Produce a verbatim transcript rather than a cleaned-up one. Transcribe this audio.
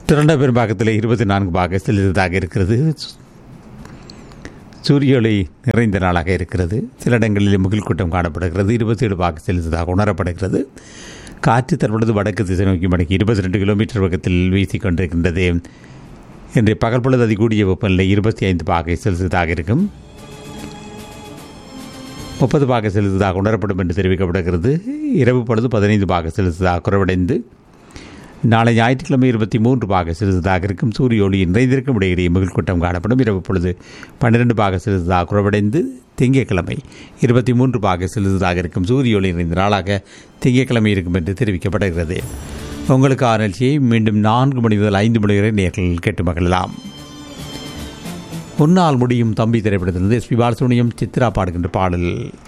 திரண்ட பெரும்பாக்கத்தில் இருபத்தி நான்கு பாக செலுத்ததாக இருக்கிறது. சூரிய ஒளி நிறைந்த நாளாக இருக்கிறது. சில இடங்களில் முகில் கூட்டம் காணப்படுகிறது. இருபத்தி ஏழு பாக செலுத்ததாக உணரப்படுகிறது. காற்று தற்பொழுது வடக்கு திசை நோக்கி மடக்கி இருபத்தி ரெண்டு கிலோமீட்டர் வேகத்தில் வீசிக்கொண்டிருக்கின்றது. இன்றைய பகல் பொழுது அதிகூடிய வெப்பநிலை இருபத்தி ஐந்து பாகை செலுத்ததாக இருக்கும். முப்பது பாக செலுத்ததாக உணரப்படும் என்று தெரிவிக்கப்படுகிறது. இரவு பொழுது பதினைந்து பாக செலுத்ததாக குறைவடைந்து நாளை ஞாயிற்றுக்கிழமை இருபத்தி மூன்று பாக செலுத்ததாக இருக்கும். சூரிய ஒளி நிறைந்திருக்கும் இடையிலேயே முகில் கூட்டம் காணப்படும். இரவு பொழுது பன்னிரண்டு பாக செலுத்ததாக குறைவடைந்து திங்கட்கிழமை இருபத்தி மூன்று பாக செலுத்ததாக இருக்கும். சூரிய ஒளி நிறைந்த நாளாக திங்கட்கிழமை இருக்கும் என்று தெரிவிக்கப்படுகிறது. உங்களுக்கு ஆ நிகழ்ச்சியை மீண்டும் நான்கு மணி முதல் ஐந்து மணி வரை நேர்கள் கேட்டு மகிழலாம். உன்னால் முடியும் தம்பி திரைப்படத்திலிருந்து எஸ் பி பாலசுப்ரமணியம் சித்ரா பாடுகின்ற பாடல்.